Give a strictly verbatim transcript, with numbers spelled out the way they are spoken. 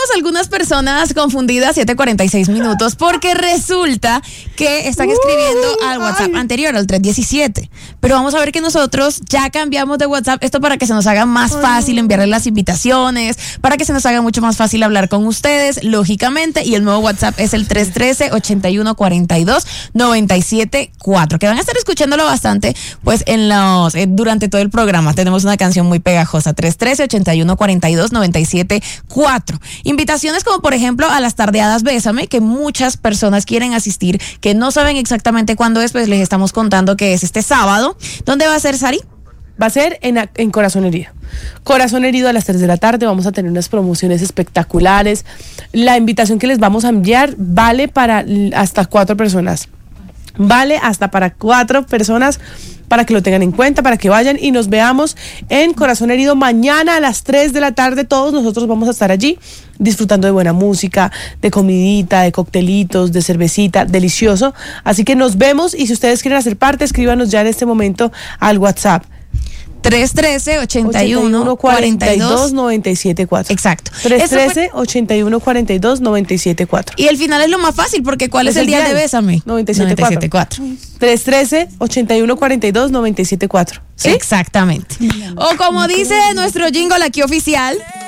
algunas personas confundidas, siete cuarenta y seis minutos, porque resulta que están escribiendo uh, al WhatsApp ay. anterior, al tres diecisiete. Pero vamos a ver que nosotros ya cambiamos de WhatsApp, esto para que se nos haga más fácil enviarles las invitaciones, para que se nos haga mucho más fácil hablar con ustedes, lógicamente, y el nuevo WhatsApp es el tres uno tres, ochenta y uno cuarenta y dos, noventa y siete cuatro, que van a estar escuchándolo bastante, pues, en los, eh, durante todo el programa. Tenemos una canción muy pegajosa, tres uno tres, ochenta y uno cuarenta y dos, noventa y siete cuatro. Invitaciones como, por ejemplo, a las tardeadas Bésame, que muchas personas quieren asistir, que no saben exactamente cuándo es, pues les estamos contando que es este sábado. ¿Dónde va a ser, Sari? Va a ser en, en Corazón Herido. Corazón Herido a las tres de la tarde. Vamos a tener unas promociones espectaculares. La invitación que les vamos a enviar vale para hasta cuatro personas. Vale hasta para cuatro personas, para que lo tengan en cuenta, para que vayan y nos veamos en Corazón Herido mañana a las tres de la tarde. Todos nosotros vamos a estar allí disfrutando de buena música, de comidita, de coctelitos, de cervecita, delicioso. Así que nos vemos, y si ustedes quieren hacer parte, escríbanos ya en este momento al WhatsApp. tres uno tres, ochenta y uno, cuarenta y dos, noventa y siete cuatro. Exacto. tres uno tres, ochenta y uno, cuarenta y dos, noventa y siete cuatro. Y el final es lo más fácil, porque ¿cuál es, es el día, día de Bésame? noventa y siete cuatro. tres uno tres, ochenta y uno, cuarenta y dos, noventa y siete cuatro. ¿Sí? Exactamente. O como dice nuestro jingle aquí oficial...